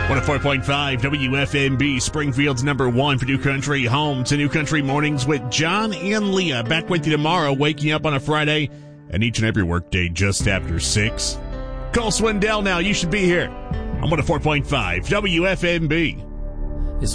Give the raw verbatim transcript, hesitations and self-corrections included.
one oh four point five W F M B, Springfield's number one for New Country, home to New Country Mornings with John and Leah. Back with you tomorrow, waking up on a Friday and each and every workday just after six. Call Swindell now. You should be here on one oh four point five W F M B.